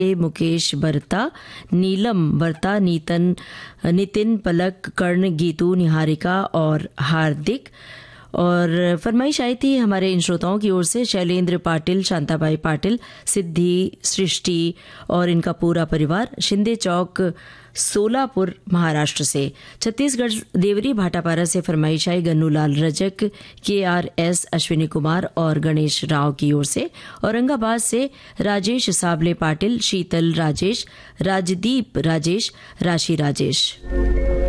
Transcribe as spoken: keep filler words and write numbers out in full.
मुकेश बरता, नीलम बरता, नीतन नितिन पलक, कर्ण, गीतू, निहारिका और हार्दिक। और फरमाइश आई थी हमारे इन श्रोताओं की ओर से शैलेंद्र पाटिल, शांताबाई पाटिल, सिद्धि, सृष्टि और इनका पूरा परिवार शिंदे चौक, सोलापुर, महाराष्ट्र से। छत्तीसगढ़ देवरी भाटापारा से फरमाइश आई गन्नूलाल रजक, के आर एस, अश्विनी कुमार और गणेश राव की ओर से। औरंगाबाद से राजेश साबले पाटिल, शीतल राजेश, राजदीप राजेश, राशि राजेश।